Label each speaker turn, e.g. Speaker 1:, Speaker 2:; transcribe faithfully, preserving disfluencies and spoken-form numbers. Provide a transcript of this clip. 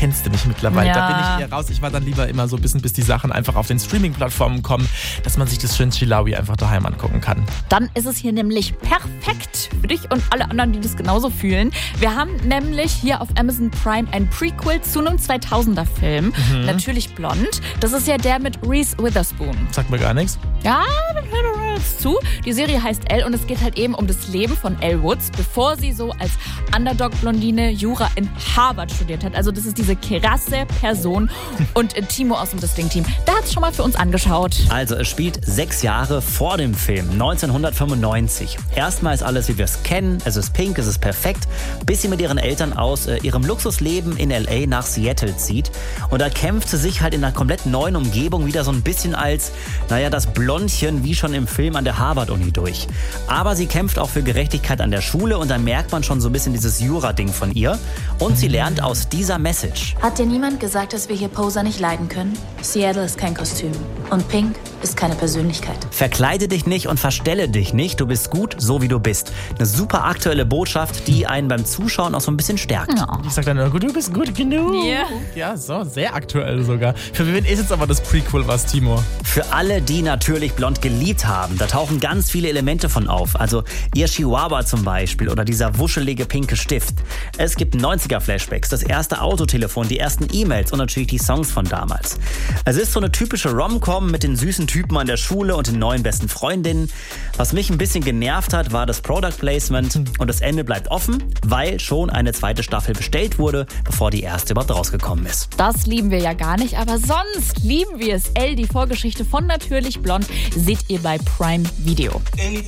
Speaker 1: kennst du mich mittlerweile.
Speaker 2: Ja.
Speaker 1: Da bin ich eher raus. Ich war dann lieber immer so ein bisschen, bis die Sachen einfach auf den Streaming-Plattformen kommen, dass man sich das schön Chilawi einfach daheim angucken kann.
Speaker 2: Dann ist es hier nämlich perfekt für dich und alle anderen, die das genauso fühlen. Wir haben nämlich hier auf Amazon Prime ein Prequel zu einem zweitausender-Film. Mhm. Natürlich Blond. Das ist ja der mit Reese Witherspoon.
Speaker 1: Sagt mir gar nichts.
Speaker 2: Ja, dann hör doch mal jetzt zu. Die Serie heißt Elle und es geht halt eben um das Leben von Elle Woods, bevor sie so als Underdog-Blondine Jura in Harvard studiert hat. Also das ist diese krasse Person. Und Timo aus dem Distinct-Team, der hat es schon mal für uns angeschaut.
Speaker 3: Also es spielt sechs Jahre vor dem Film, neunzehnhundertfünfundneunzig. Erstmal ist alles, wie wir es kennen. Es ist pink, es ist perfekt, bis sie mit ihren Eltern aus äh, ihrem Luxusleben in L A nach Seattle zieht. Und da kämpft sie sich halt in einer komplett neuen Umgebung wieder so ein bisschen als, naja, das Blondchen wie schon im Film an der Harvard-Uni durch. Aber sie kämpft auch für Gerechtigkeit an der Schule und dann merkt man schon so ein bisschen dieses Jura-Ding von ihr. Und sie lernt aus dieser Message.
Speaker 4: Hat dir niemand gesagt, dass wir hier Poser nicht leiden können? Seattle ist kein Kostüm. Und Pink ist keine Persönlichkeit.
Speaker 3: Verkleide dich nicht und verstelle dich nicht. Du bist gut, so wie du bist. Eine super aktuelle Botschaft, die einen beim Zuschauen auch so ein bisschen stärkt.
Speaker 2: Ja.
Speaker 1: Ich sag dann, du bist gut genug.
Speaker 2: Yeah.
Speaker 1: Ja, so, sehr aktuell sogar. Für wen ist jetzt aber das Prequel was, Timo?
Speaker 3: Für alle, die natürlich Blond geliebt haben, da tauchen ganz viele Elemente von auf. Also ihr Chihuahua zum Beispiel oder dieser wuschelige pinke Stift. Es gibt neunziger-Flashbacks, das erste Autotelefon, die ersten E-Mails und natürlich die Songs von damals. Es ist so eine typische Rom-Com mit den süßen Typen an der Schule und den neuen besten Freundinnen. Was mich ein bisschen genervt hat, war das Product Placement und das Ende bleibt offen, weil schon eine zweite Staffel bestellt wurde, bevor die erste überhaupt rausgekommen ist.
Speaker 2: Das lieben wir ja gar nicht, aber sonst lieben wir es. Elle, die Vorgeschichte von Natürlich Blond, seht ihr bei Prime Video.